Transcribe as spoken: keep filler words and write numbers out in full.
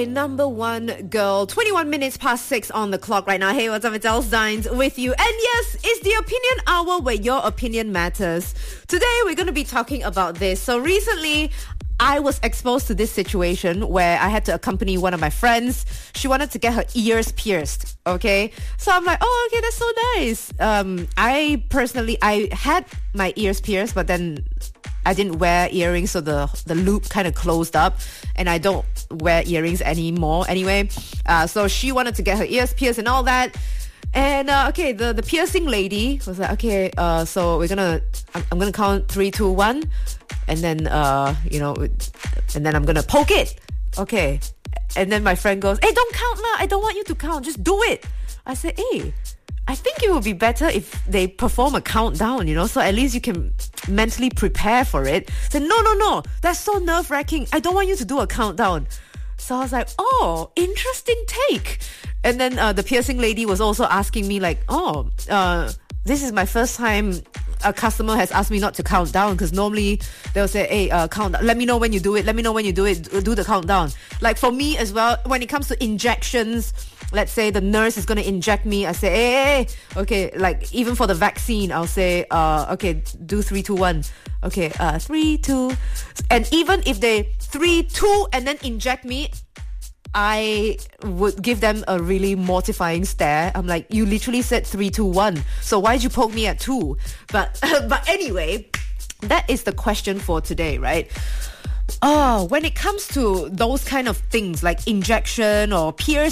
Okay, number one girl. twenty-one minutes past six on the clock right now. Hey, what's up? It's Els Dines with you. And yes, it's the opinion hour where your opinion matters. Today, we're going to be talking about this. So recently, I was exposed to this situation where I had to accompany one of my friends. She wanted to get her ears pierced, okay? So I'm like, oh, okay, that's so nice. Um, I personally, I had my ears pierced, but then I didn't wear earrings, so the the loop kind of closed up, and I don't wear earrings anymore anyway. Uh, so she wanted to get her ears pierced and all that. And uh, okay, the, the piercing lady was like, okay, uh, so we're gonna, I'm, I'm gonna count three, two, one, and then, uh, you know, and then I'm gonna poke it. Okay. And then my friend goes, hey, don't count now. I don't want you to count. Just do it. I said, hey, I think it would be better if they perform a countdown, you know, so at least you can mentally prepare for it. Said, no, no, no, that's so nerve-wracking. I don't want you to do a countdown. So I was like, oh, interesting take. And then uh, the piercing lady was also asking me like, oh, uh, this is my first time a customer has asked me not to count down, because normally they'll say, hey, uh, count, let me know when you do it, let me know when you do it, do the countdown. Like for me as well, when it comes to injections, let's say the nurse is going to inject me, I say, hey, hey, hey, okay, like even for the vaccine, I'll say, uh, okay, do three, two, one. Okay, uh, three, two. And even if they three, two, and then inject me, I would give them a really mortifying stare. I'm like, you literally said three, two, one. So why'd you poke me at two? But, but anyway, that is the question for today, right? Oh, when it comes to those kind of things like injection or piercing,